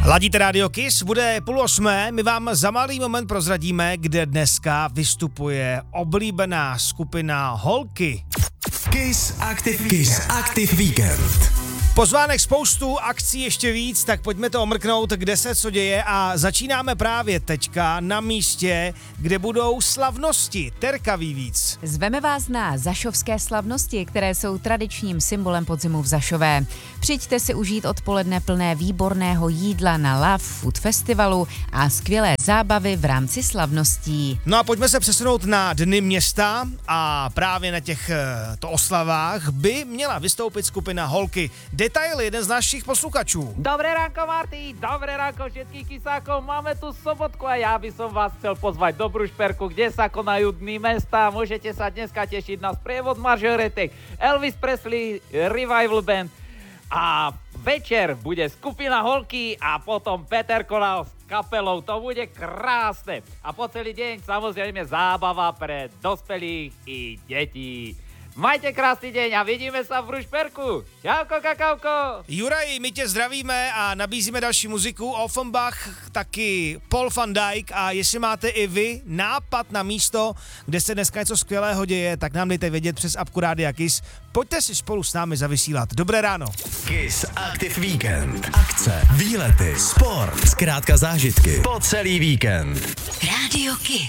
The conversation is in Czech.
Ladíte Radio Kiss, bude 7:30, my vám za malý moment prozradíme, kde dneska vystupuje oblíbená skupina Holky. Kiss Active Weekend. Pozvánek spoustu, akcí ještě víc, tak pojďme to omrknout, kde se co děje a začínáme právě teďka na místě, kde budou slavnosti. Terka ví víc. Zveme vás na zašovské slavnosti, které jsou tradičním symbolem podzimu v Zašové. Přijďte si užít odpoledne plné výborného jídla na Love Food Festivalu a skvělé zábavy v rámci slavností. No a pojďme se přesunout na Dny města a právě na těchto oslavách by měla vystoupit skupina Holky. Detaily jeden z našich posluchačů. Dobré ránko, Marty, dobré ránko všetkých kysákov. Máme tu sobotku a ja by som vás chcel pozvať do Bružperku, kde sa konajú Dny mesta. Môžete sa dneska tešiť na sprievod mažoretek, Elvis Presley Revival Band a večer bude skupina Holky a potom Peter Koláus s kapelou. To bude krásne. A po celý deň samozrejme zábava pre dospelých i detí. Majte krásný deň a vidíme sa v Bružperku. Čauko, kakauko. Juraj, my tě zdravíme a nabízíme další muziku. Offenbach, taky Paul van Dyk a jestli máte i vy nápad na místo, kde se dneska něco skvělého děje, tak nám dejte vědět přes apku Rádia Kiss. Pojďte si spolu s námi zavysílat. Dobré ráno. Kiss Active Weekend. Akce, výlety, sport, zkrátka zážitky po celý víkend. Radio Kiss.